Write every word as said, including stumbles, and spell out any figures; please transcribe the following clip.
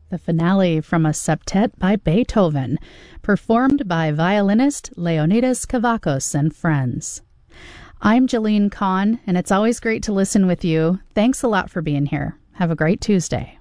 the finale from a septet by Beethoven, performed by violinist Leonidas Kavakos and friends. I'm Jillian Kahn, and it's always great to listen with you. Thanks a lot for being here. Have a great Tuesday.